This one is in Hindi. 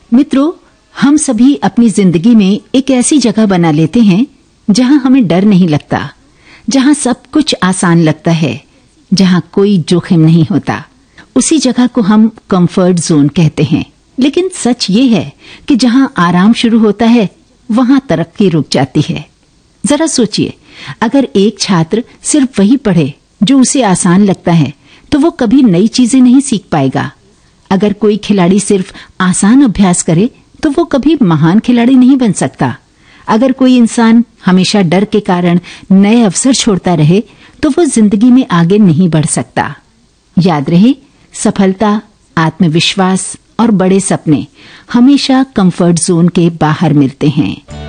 मित्रों, हम सभी अपनी जिंदगी में एक ऐसी जगह बना लेते हैं जहां हमें डर नहीं लगता, जहां सब कुछ आसान लगता है, जहां कोई जोखिम नहीं होता। उसी जगह को हम कंफर्ट जोन कहते हैं। लेकिन सच ये है कि जहां आराम शुरू होता है वहां तरक्की रुक जाती है। जरा सोचिए, अगर एक छात्र सिर्फ वही पढ़े जो उसे आसान लगता है तो वो कभी नई चीजें नहीं सीख पाएगा। अगर कोई खिलाड़ी सिर्फ आसान अभ्यास करे तो वो कभी महान खिलाड़ी नहीं बन सकता। अगर कोई इंसान हमेशा डर के कारण नए अवसर छोड़ता रहे तो वो जिंदगी में आगे नहीं बढ़ सकता। याद रहे, सफलता, आत्मविश्वास और बड़े सपने हमेशा कंफर्ट जोन के बाहर मिलते हैं।